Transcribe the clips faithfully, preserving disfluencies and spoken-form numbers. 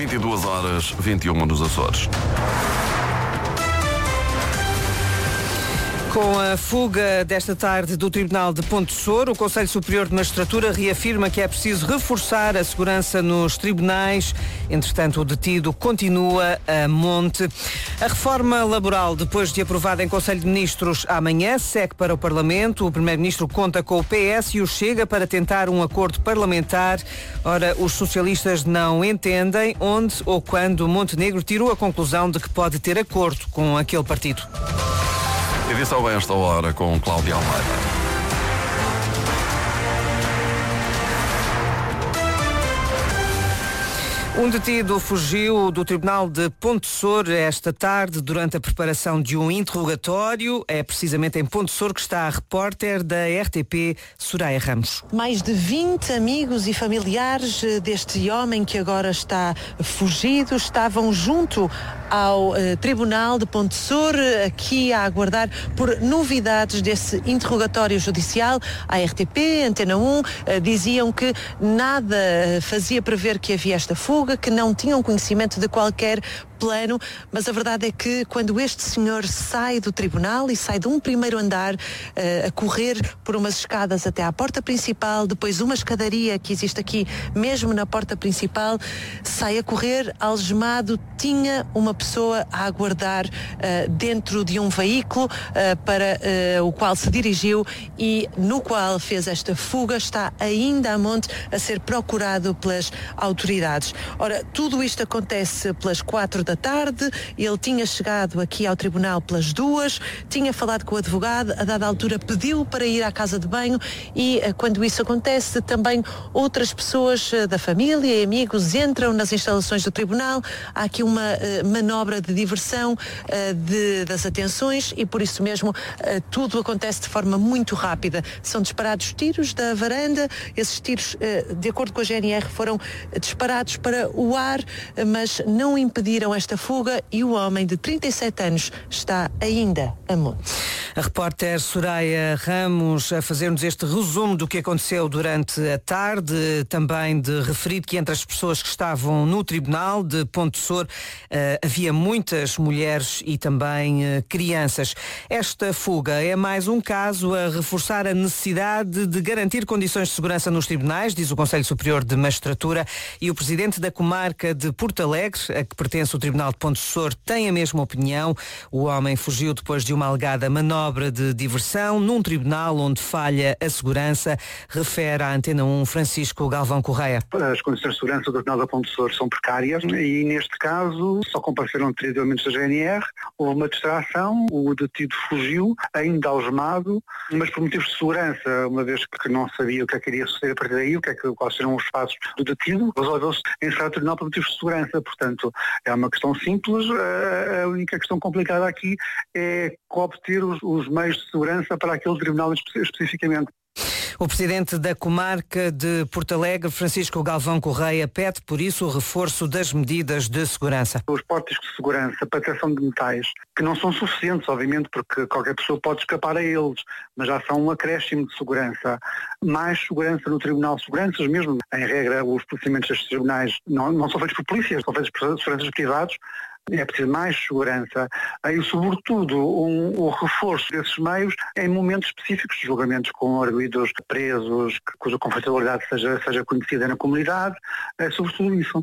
vinte e duas horas, vinte e uma nos Açores. Com a fuga desta tarde do Tribunal de Ponte Sor, o Conselho Superior de Magistratura reafirma que é preciso reforçar a segurança nos tribunais. Entretanto, o detido continua a monte. A reforma laboral, depois de aprovada em Conselho de Ministros amanhã, segue para o Parlamento. O Primeiro-Ministro conta com o P S e o Chega para tentar um acordo parlamentar. Ora, os socialistas não entendem onde ou quando Montenegro tirou a conclusão de que pode ter acordo com aquele partido. Edição a esta hora com Cláudia Almeida. Um detido fugiu do Tribunal de Ponte Sor esta tarde durante a preparação de um interrogatório. É precisamente em Ponte Sor que está a repórter da R T P, Soraya Ramos. Mais de vinte amigos e familiares deste homem que agora está fugido estavam junto ao uh, Tribunal de Ponte Sor, aqui a aguardar por novidades desse interrogatório judicial. A R T P, Antena um, uh, diziam que nada fazia prever que havia esta fuga, que não tinham conhecimento de qualquer plano, mas a verdade é que quando este senhor sai do tribunal e sai de um primeiro andar uh, a correr por umas escadas até à porta principal, depois uma escadaria que existe aqui mesmo na porta principal, sai a correr algemado, tinha uma pessoa a aguardar uh, dentro de um veículo uh, para uh, o qual se dirigiu e no qual fez esta fuga. Está ainda a monte a ser procurado pelas autoridades. Ora, tudo isto acontece pelas quatro da tarde. Ele tinha chegado aqui ao tribunal pelas duas, tinha falado com o advogado, a dada altura pediu para ir à casa de banho e quando isso acontece também outras pessoas da família e amigos entram nas instalações do tribunal. Há aqui uma uh, manobra de diversão uh, de, das atenções e por isso mesmo uh, tudo acontece de forma muito rápida. São disparados tiros da varanda, esses tiros, uh, de acordo com a G N R, foram disparados para o ar, mas não impediram esta fuga e o homem de trinta e sete anos está ainda a monte. A repórter Soraya Ramos a fazer-nos este resumo do que aconteceu durante a tarde, também de referir que entre as pessoas que estavam no Tribunal de Ponte Sor uh, havia muitas mulheres e também uh, crianças. Esta fuga é mais um caso a reforçar a necessidade de garantir condições de segurança nos tribunais, diz o Conselho Superior de Magistratura, e o presidente da comarca de Porto Alegre, a que pertence o Tribunal de Ponte Sor, tem a mesma opinião. O homem fugiu depois de uma alegada manobra de diversão num tribunal onde falha a segurança, refere à Antena um Francisco Galvão Correia. As condições de segurança do Tribunal da Ponte Sor são precárias e neste caso só compareceram três elementos da G N R, houve uma distração, o detido fugiu, ainda algemado, mas por motivos de segurança, uma vez que não sabia o que é que iria suceder a partir daí, o que é que, quais serão os passos do detido, resolveu-se encerrar o tribunal por motivos de segurança. Portanto, é uma questão simples, a única questão complicada aqui é obter os, os meios de segurança para aquele tribunal espe- especificamente. O presidente da comarca de Porto Alegre, Francisco Galvão Correia, pede por isso o reforço das medidas de segurança. Os pórticos de segurança para detecção de metais, que não são suficientes, obviamente, porque qualquer pessoa pode escapar a eles, mas já são um acréscimo de segurança. Mais segurança no tribunal, seguranças mesmo. Em regra, os procedimentos destes tribunais não, não são feitos por polícias, são feitos por seguranças privados. É preciso mais segurança e, sobretudo, um, o reforço desses meios em momentos específicos de julgamentos com arguidos presos, cuja confidencialidade seja, seja conhecida na comunidade, é sobretudo isso.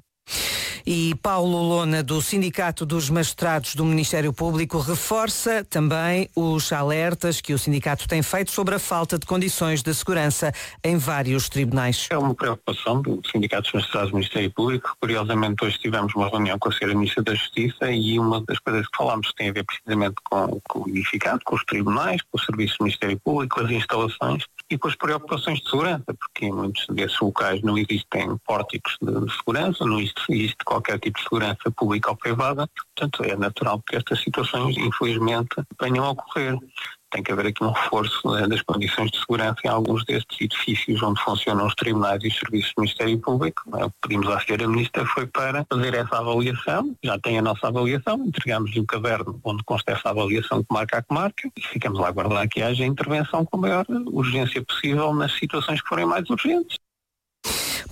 E Paulo Lona, do Sindicato dos Magistrados do Ministério Público, reforça também os alertas que o sindicato tem feito sobre a falta de condições de segurança em vários tribunais. É uma preocupação do Sindicato dos Magistrados do Ministério Público. Curiosamente, hoje tivemos uma reunião com a senhora Ministra da Justiça e uma das coisas que falámos tem a ver precisamente com, com o unificado, com os tribunais, com o Serviço do Ministério Público, com as instalações e com as preocupações de segurança, porque em muitos desses locais não existem pórticos de, de segurança, não existe, existe qualquer tipo de segurança pública ou privada, portanto é natural que estas situações, infelizmente, venham a ocorrer. Tem que haver aqui um reforço né, das condições de segurança em alguns destes edifícios onde funcionam os tribunais e os serviços do Ministério Público. Né? O que pedimos à senhora Ministra foi para fazer essa avaliação, já tem a nossa avaliação, entregamos-lhe o caderno onde consta essa avaliação comarca a comarca e ficamos lá a aguardar que haja intervenção com a maior urgência possível nas situações que forem mais urgentes.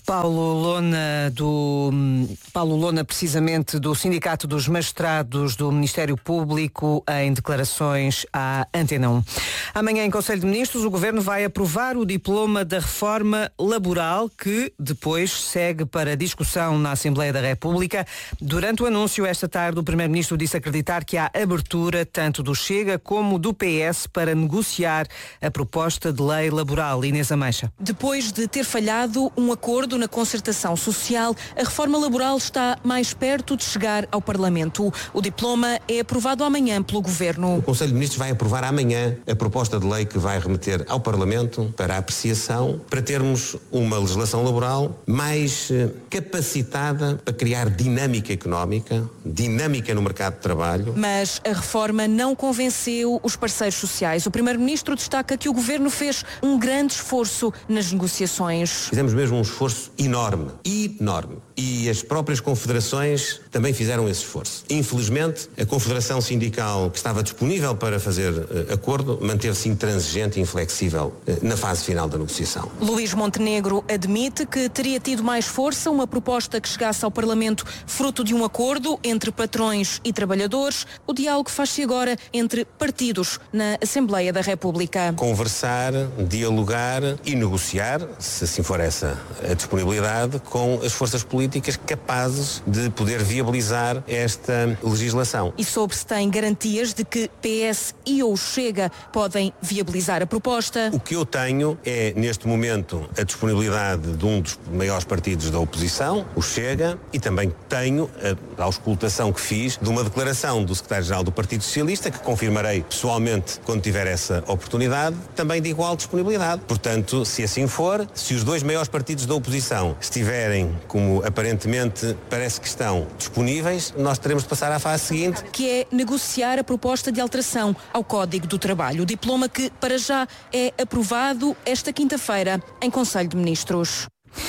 Paulo Lona, do, Paulo Lona, precisamente do Sindicato dos Magistrados do Ministério Público, em declarações à Antena um. Amanhã, em Conselho de Ministros, o Governo vai aprovar o diploma da reforma laboral, que depois segue para discussão na Assembleia da República. Durante o anúncio, esta tarde, o Primeiro-Ministro disse acreditar que há abertura tanto do Chega como do P S para negociar a proposta de lei laboral. Inês Ameixa. Depois de ter falhado um acordo na concertação social, a reforma laboral está mais perto de chegar ao Parlamento. O diploma é aprovado amanhã pelo Governo. O Conselho de Ministros vai aprovar amanhã a proposta de lei que vai remeter ao Parlamento para apreciação, para termos uma legislação laboral mais capacitada para criar dinâmica económica, dinâmica no mercado de trabalho. Mas a reforma não convenceu os parceiros sociais. O Primeiro-Ministro destaca que o Governo fez um grande esforço nas negociações. Fizemos mesmo um esforço enorme, enorme. E as próprias confederações também fizeram esse esforço. Infelizmente, a Confederação Sindical, que estava disponível para fazer uh, acordo, manteve-se intransigente e inflexível uh, na fase final da negociação. Luís Montenegro admite que teria tido mais força uma proposta que chegasse ao Parlamento fruto de um acordo entre patrões e trabalhadores. O diálogo faz-se agora entre partidos na Assembleia da República. Conversar, dialogar e negociar, se assim for essa a disponibilidade, com as forças políticas capazes de poder viabilizar esta legislação. E sobre se tem garantias de que P S e ou Chega podem viabilizar a proposta? O que eu tenho é, neste momento, a disponibilidade de um dos maiores partidos da oposição, o Chega, e também tenho a auscultação que fiz de uma declaração do secretário-geral do Partido Socialista, que confirmarei pessoalmente quando tiver essa oportunidade, também de igual disponibilidade. Portanto, se assim for, se os dois maiores partidos da oposição estiverem, como aparentemente parece que estão, disponíveis, nós teremos de passar à fase seguinte. Que é negociar a proposta de alteração ao Código do Trabalho. O diploma que, para já, é aprovado esta quinta-feira em Conselho de Ministros.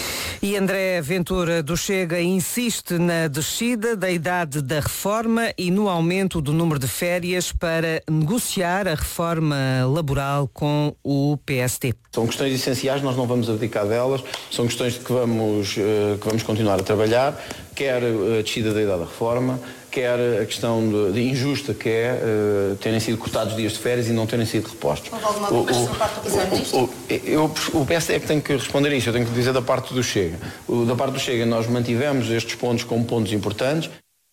E André Ventura do Chega insiste na descida da idade da reforma e no aumento do número de férias para negociar a reforma laboral com o P S D. São questões essenciais, nós não vamos abdicar delas, são questões que vamos, que vamos continuar a trabalhar, quer a descida da idade da reforma, quer a questão de, de injusta que é uh, terem sido cortados dias de férias e não terem sido repostos. Houve alguma preocupação da parte do Primeiro-Ministro? Eu, o P S D é que tem que responder a isso, eu tenho que dizer da parte do Chega. O, da parte do Chega nós mantivemos estes pontos como pontos importantes.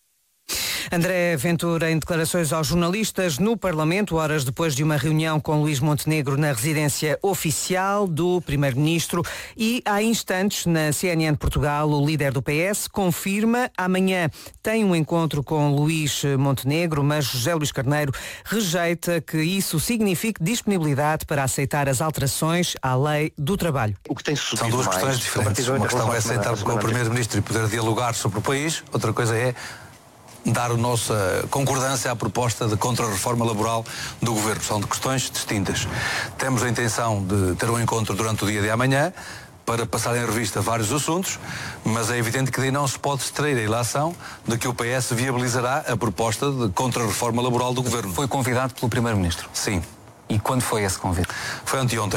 André Ventura em declarações aos jornalistas no Parlamento, horas depois de uma reunião com Luís Montenegro na residência oficial do Primeiro-Ministro, e há instantes na C N N Portugal o líder do P S confirma amanhã tem um encontro com Luís Montenegro, mas José Luís Carneiro rejeita que isso signifique disponibilidade para aceitar as alterações à lei do trabalho. O que tem subido São duas questões diferentes. Uma questão é sentar com o Primeiro-Ministro e poder dialogar sobre o país, outra coisa é dar a nossa concordância à proposta de contra-reforma laboral do Governo. São de questões distintas. Temos a intenção de ter um encontro durante o dia de amanhã para passar em revista vários assuntos, mas é evidente que daí não se pode extrair a ilação de que o P S viabilizará a proposta de contra-reforma laboral do Governo. Foi convidado pelo Primeiro-Ministro? Sim. E quando foi esse convite? Foi anteontem.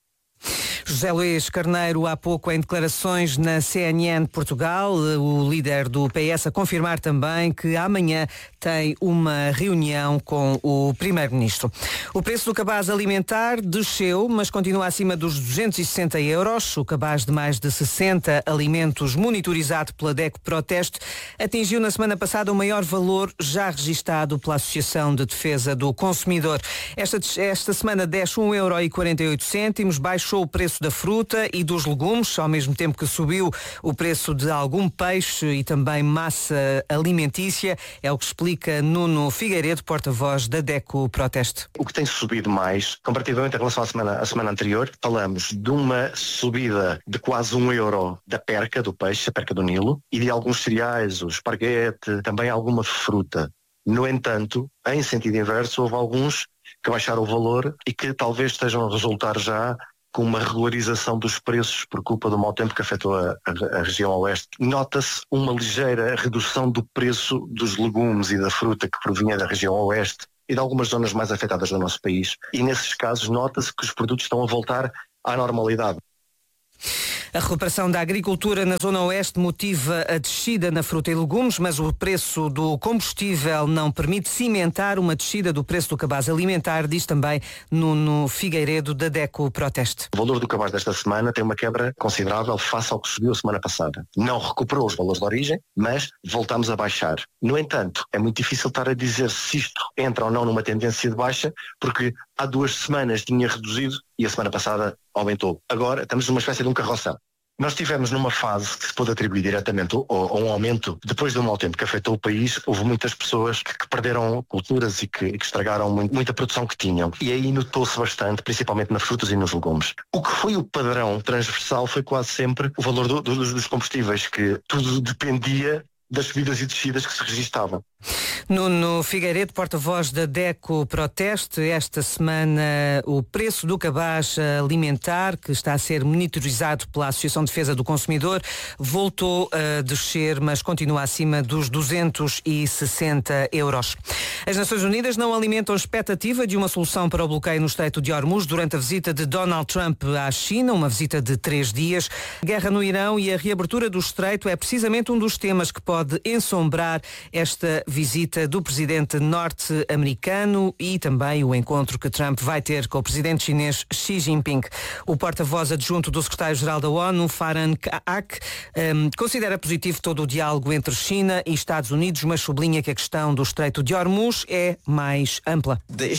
José Luís Carneiro, há pouco em declarações na C N N Portugal, o líder do P S a confirmar também que amanhã tem uma reunião com o Primeiro-Ministro. O preço do cabaz alimentar desceu, mas continua acima dos duzentos e sessenta euros. O cabaz de mais de sessenta alimentos monitorizado pela DECO Proteste atingiu na semana passada o maior valor já registado pela Associação de Defesa do Consumidor. Esta, esta semana desce um euro e quarenta e oito cêntimos, baixou o preço da fruta e dos legumes, ao mesmo tempo que subiu o preço de algum peixe e também massa alimentícia. É o que explica Nuno Figueiredo, porta-voz da DECO Proteste. O que tem subido mais, comparativamente em relação à semana, à semana anterior, falamos de uma subida de quase um euro da perca do peixe, a perca do Nilo, e de alguns cereais, o esparguete, também alguma fruta. No entanto, em sentido inverso, houve alguns que baixaram o valor e que talvez estejam a resultar já com uma regularização dos preços por culpa do mau tempo que afetou a, a, a região oeste. Nota-se uma ligeira redução do preço dos legumes e da fruta que provinha da região oeste e de algumas zonas mais afetadas do nosso país. E nesses casos nota-se que os produtos estão a voltar à normalidade. A recuperação da agricultura na Zona Oeste motiva a descida na fruta e legumes, mas o preço do combustível não permite cimentar uma descida do preço do cabaz alimentar, diz também Nuno Figueiredo, da DECO Proteste. O valor do cabaz desta semana tem uma quebra considerável face ao que subiu a semana passada. Não recuperou os valores de origem, mas voltamos a baixar. No entanto, é muito difícil estar a dizer se isto entra ou não numa tendência de baixa, porque há duas semanas tinha reduzido e a semana passada aumentou. Agora estamos numa espécie de um carrossel. Nós estivemos numa fase que se pode atribuir diretamente a um aumento, depois do mau tempo que afetou o país, houve muitas pessoas que, que perderam culturas e que, que estragaram muito, muita produção que tinham. E aí notou-se bastante, principalmente nas frutas e nos legumes. O que foi o padrão transversal foi quase sempre o valor do, do, dos combustíveis, que tudo dependia das subidas e descidas que se registavam. Nuno Figueiredo, porta-voz da DECO Proteste, esta semana o preço do cabaz alimentar, que está a ser monitorizado pela Associação de Defesa do Consumidor, voltou a descer, mas continua acima dos duzentos e sessenta euros. As Nações Unidas não alimentam expectativa de uma solução para o bloqueio no Estreito de Hormuz durante a visita de Donald Trump à China, uma visita de três dias. A guerra no Irão e a reabertura do Estreito é precisamente um dos temas que pode ensombrar esta visita do presidente norte-americano e também o encontro que Trump vai ter com o presidente chinês Xi Jinping. O porta-voz adjunto do secretário-geral da ONU, Farhan Haq, um, considera positivo todo o diálogo entre China e Estados Unidos, mas sublinha que a questão do Estreito de Hormuz é mais ampla.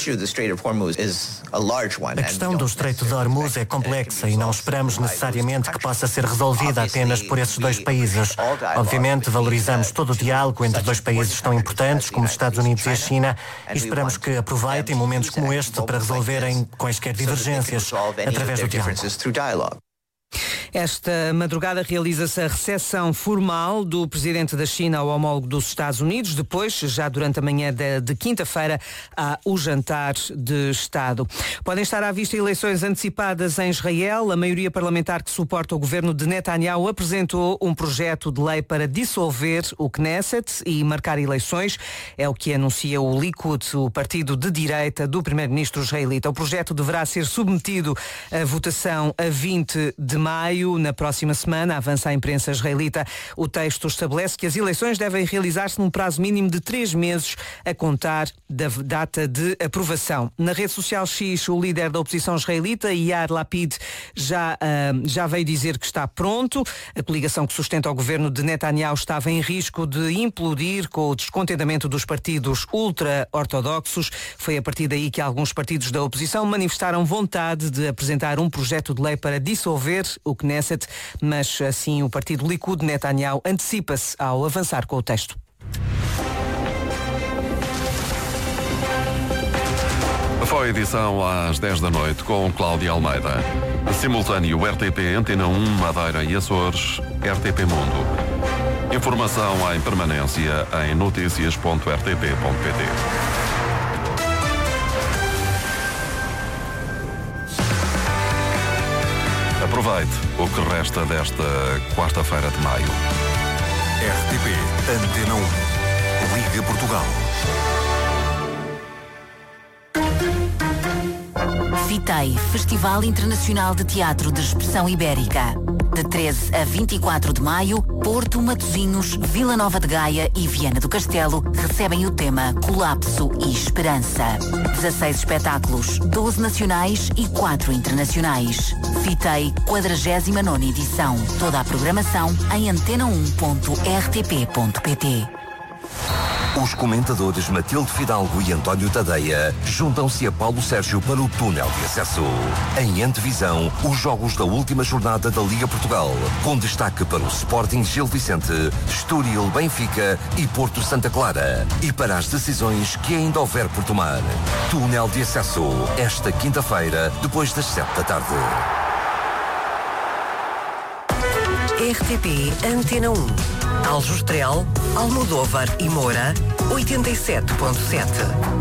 A questão do Estreito de Hormuz é complexa e não esperamos necessariamente que possa ser resolvida apenas por esses dois países. Obviamente, valorizamos todo o diálogo entre dois países tão importantes como os Estados Unidos e a China e esperamos que aproveitem momentos como este para resolverem quaisquer divergências através do diálogo. Esta madrugada realiza-se a recepção formal do presidente da China ao homólogo dos Estados Unidos. Depois, já durante a manhã de, de quinta-feira, há o jantar de Estado. Podem estar à vista eleições antecipadas em Israel. A maioria parlamentar que suporta o governo de Netanyahu apresentou um projeto de lei para dissolver o Knesset e marcar eleições. É o que anuncia o Likud, o partido de direita do primeiro-ministro israelita. O projeto deverá ser submetido à votação a vinte de maio. Na próxima semana, avança a imprensa israelita. O texto estabelece que as eleições devem realizar-se num prazo mínimo de três meses a contar da data de aprovação. Na rede social X, o líder da oposição israelita, Yair Lapid, já, uh, já veio dizer que está pronto. A coligação que sustenta o governo de Netanyahu estava em risco de implodir com o descontentamento dos partidos ultra-ortodoxos. Foi a partir daí que alguns partidos da oposição manifestaram vontade de apresentar um projeto de lei para dissolver o Knesset, mas assim o partido Likud Netanyahu antecipa-se ao avançar com o texto. Foi a edição às dez da noite com Cláudia Almeida. Simultâneo R T P, Antena um, Madeira e Açores, R T P Mundo. Informação em permanência em notícias ponto r t p ponto p t. Aproveite o que resta desta quarta-feira de maio. R T P Antena um. Liga Portugal. FITEI, Festival Internacional de Teatro de Expressão Ibérica. De treze a vinte e quatro de maio, Porto, Matosinhos, Vila Nova de Gaia e Viana do Castelo recebem o tema Colapso e Esperança. dezasseis espetáculos, doze nacionais e quatro internacionais. FITEI, quadragésima nona edição. Toda a programação em antena um ponto r t p ponto p t. Os comentadores Matilde Fidalgo e António Tadeia juntam-se a Paulo Sérgio para o túnel de acesso. Em antevisão, os jogos da última jornada da Liga Portugal, com destaque para o Sporting Gil Vicente, Estoril Benfica e Porto Santa Clara. E para as decisões que ainda houver por tomar. Túnel de acesso, esta quinta-feira, depois das sete da tarde. R T P Antena um. Aljustrel, Almodóvar e Moura, oitenta e sete ponto sete.